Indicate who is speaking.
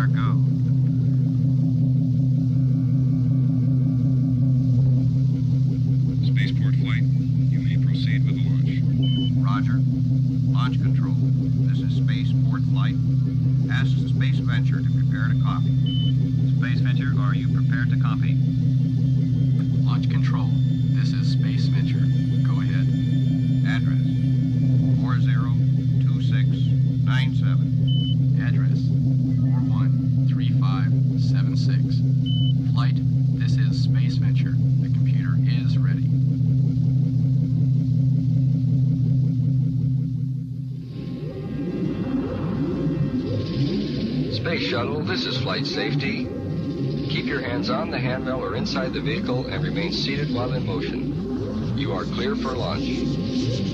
Speaker 1: car go.
Speaker 2: Spaceport flight, you may proceed with the launch.
Speaker 1: Roger. Launch control. This is Spaceport flight. Ask Space Venture to prepare to copy. Space Venture, are you prepared to copy?
Speaker 3: Launch control. This is Space Venture. Go ahead.
Speaker 1: Address 402697.
Speaker 3: Address 413576. Flight, this is Space Venture. The computer is ready.
Speaker 4: Space Shuttle, this is Flight Safety. Keep your hands on the handrail or inside the vehicle and remain seated while in motion. You are clear for launch.